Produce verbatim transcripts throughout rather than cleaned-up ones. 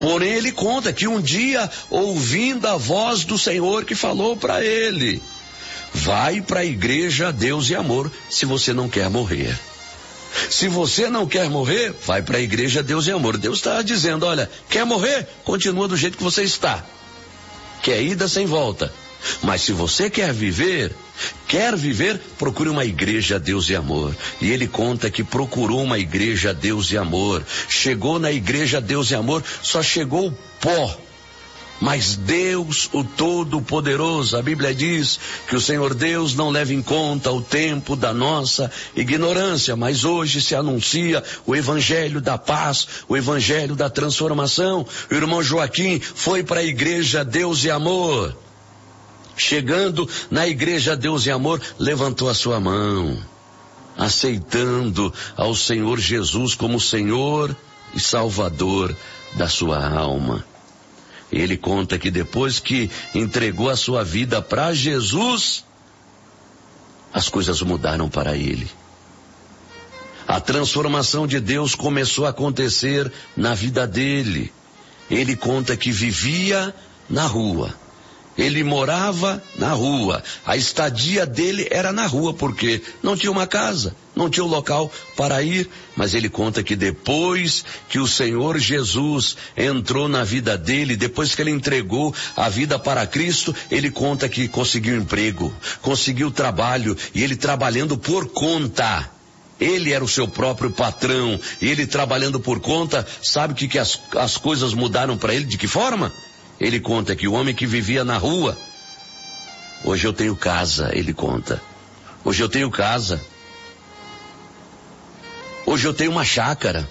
Porém, ele conta que um dia, ouvindo a voz do Senhor que falou para ele: vai para a igreja Deus e Amor, se você não quer morrer. Se você não quer morrer, vai para a igreja Deus e Amor. Deus está dizendo: olha, quer morrer? Continua do jeito que você está. Quer ida sem volta. Mas se você quer viver, quer viver, procure uma igreja Deus e Amor. E ele conta que procurou uma igreja Deus e Amor. Chegou na igreja Deus e Amor, só chegou o pó. Mas Deus, o Todo-Poderoso, a Bíblia diz que o Senhor Deus não leva em conta o tempo da nossa ignorância, mas hoje se anuncia o Evangelho da paz, o Evangelho da transformação. O irmão Joaquim foi para a igreja Deus e Amor. Chegando na igreja Deus e Amor, levantou a sua mão, aceitando ao Senhor Jesus como Senhor e Salvador da sua alma. Ele conta que depois que entregou a sua vida para Jesus, as coisas mudaram para ele. A transformação de Deus começou a acontecer na vida dele. Ele conta que vivia na rua. Ele morava na rua. A estadia dele era na rua, porque não tinha uma casa, não tinha um local para ir. Mas ele conta que depois que o Senhor Jesus entrou na vida dele, depois que ele entregou a vida para Cristo, ele conta que conseguiu emprego, conseguiu trabalho, e ele trabalhando por conta. Ele era o seu próprio patrão, e ele trabalhando por conta, sabe que, que as, as coisas mudaram para ele? De que forma? Ele conta que o homem que vivia na rua, hoje eu tenho casa, ele conta. Hoje eu tenho casa. Hoje eu tenho uma chácara.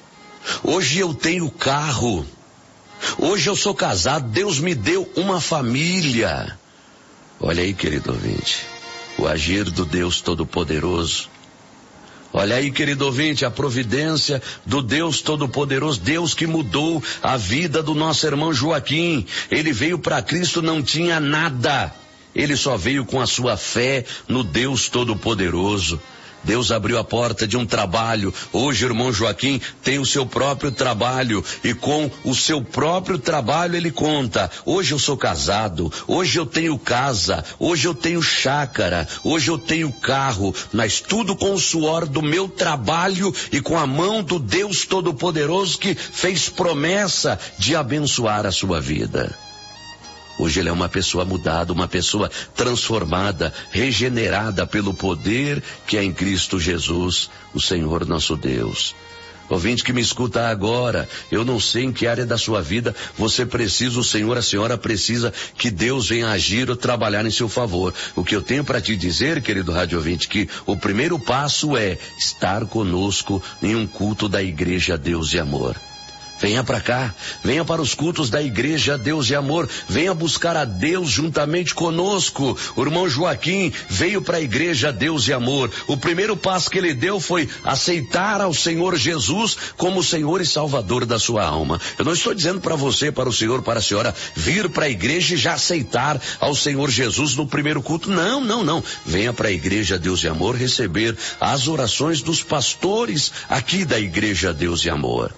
Hoje eu tenho carro. Hoje eu sou casado, Deus me deu uma família. Olha aí, querido ouvinte, o agir do Deus Todo-Poderoso. Olha aí, querido ouvinte, a providência do Deus Todo-Poderoso, Deus que mudou a vida do nosso irmão Joaquim. Ele veio para Cristo, não tinha nada. Ele só veio com a sua fé no Deus Todo-Poderoso. Deus abriu a porta de um trabalho. Hoje o irmão Joaquim tem o seu próprio trabalho, e com o seu próprio trabalho ele conta: hoje eu sou casado, hoje eu tenho casa, hoje eu tenho chácara, hoje eu tenho carro, mas tudo com o suor do meu trabalho e com a mão do Deus Todo-Poderoso que fez promessa de abençoar a sua vida. Hoje ele é uma pessoa mudada, uma pessoa transformada, regenerada pelo poder que é em Cristo Jesus, o Senhor nosso Deus. Ouvinte que me escuta agora, eu não sei em que área da sua vida você precisa, o Senhor, a senhora precisa que Deus venha agir ou trabalhar em seu favor. O que eu tenho para te dizer, querido rádio ouvinte, que o primeiro passo é estar conosco em um culto da igreja Deus e Amor. Venha para cá, venha para os cultos da igreja Deus e Amor, venha buscar a Deus juntamente conosco. O irmão Joaquim veio para a igreja Deus e Amor. O primeiro passo que ele deu foi aceitar ao Senhor Jesus como Senhor e Salvador da sua alma. Eu não estou dizendo para você, para o senhor, para a senhora vir para a igreja e já aceitar ao Senhor Jesus no primeiro culto. Não, não, não. Venha para a igreja Deus e Amor receber as orações dos pastores aqui da igreja Deus e Amor.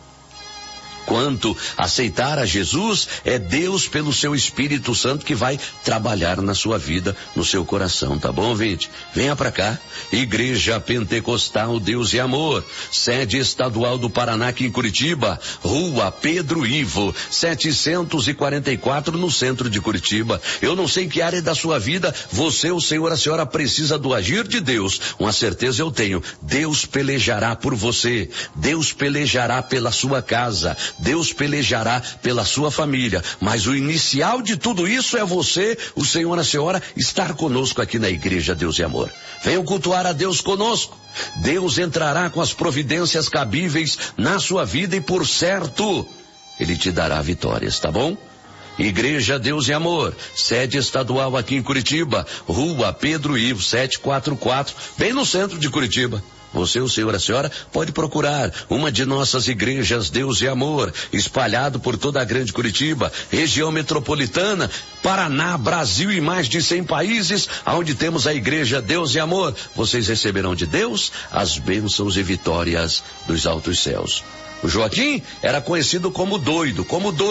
Quanto aceitar a Jesus, é Deus pelo seu Espírito Santo que vai trabalhar na sua vida, no seu coração, tá bom, ouvinte? Venha pra cá, Igreja Pentecostal Deus e Amor, sede estadual do Paraná aqui em Curitiba, Rua Pedro Ivo, setecentos e quarenta e quatro no centro de Curitiba. Eu não sei em que área da sua vida você, o senhor, a senhora precisa do agir de Deus. Uma certeza eu tenho, Deus pelejará por você, Deus pelejará pela sua casa, Deus pelejará pela sua família, mas o inicial de tudo isso é você, o senhor, a senhora, estar conosco aqui na igreja Deus e Amor. Venham cultuar a Deus conosco. Deus entrará com as providências cabíveis na sua vida e, por certo, Ele te dará vitórias, tá bom? Igreja Deus e Amor, sede estadual aqui em Curitiba, Rua Pedro Ivo, setecentos e quarenta e quatro, bem no centro de Curitiba. Você, o senhor, a senhora, pode procurar uma de nossas igrejas Deus e Amor, espalhado por toda a grande Curitiba, região metropolitana, Paraná, Brasil e mais de cem países, onde temos a igreja Deus e Amor. Vocês receberão de Deus as bênçãos e vitórias dos altos céus. O Joaquim era conhecido como doido, como doido.